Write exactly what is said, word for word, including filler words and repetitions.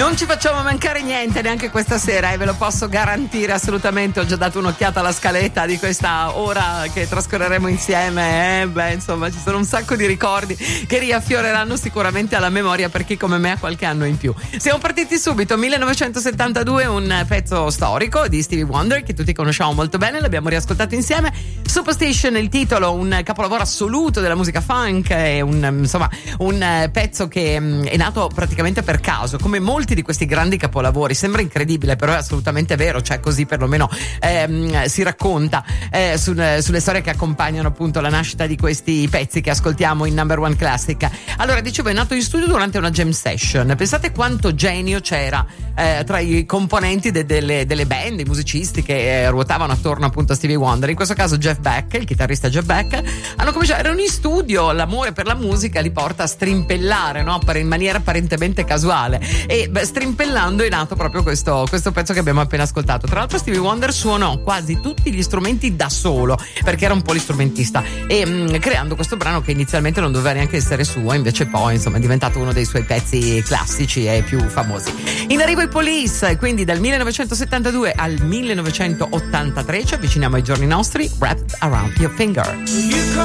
Non ci facciamo mancare niente neanche questa sera e ve lo posso garantire assolutamente. Ho già dato un'occhiata alla scaletta di questa ora che trascorreremo insieme. Eh, beh, insomma, ci sono un sacco di ricordi che riaffioreranno sicuramente alla memoria per chi come me ha qualche anno in più. Siamo partiti subito, millenovecentosettantadue, un pezzo storico di Stevie Wonder che tutti conosciamo molto bene, l'abbiamo riascoltato insieme. Superstition, il titolo, un capolavoro assoluto della musica funk, è un, insomma, un pezzo che è nato praticamente per caso, come molti di questi grandi capolavori. Sembra incredibile, però è assolutamente vero, cioè così perlomeno ehm, si racconta eh, sul, sulle storie che accompagnano appunto la nascita di questi pezzi che ascoltiamo in Number One Classic. Allora, dicevo, è nato in studio durante una jam session. Pensate quanto genio c'era eh, tra i componenti de, delle, delle band, i musicisti che eh, ruotavano attorno appunto a Stevie Wonder. In questo caso Jeff Beck, il chitarrista Jeff Beck, hanno cominciato, erano in studio, l'amore per la musica li porta a strimpellare, no? In maniera apparentemente casuale, e beh, strimpellando è nato proprio questo, questo pezzo che abbiamo appena ascoltato. Tra l'altro Stevie Wonder suonò quasi tutti gli strumenti da solo, perché era un polistrumentista, e mh, creando questo brano che inizialmente non doveva neanche essere suo, invece poi insomma è diventato uno dei suoi pezzi classici e più famosi. In arrivo i Police, quindi dal millenovecentosettantadue al millenovecentottantatré ci avviciniamo ai giorni nostri. Wrapped Around Your Finger.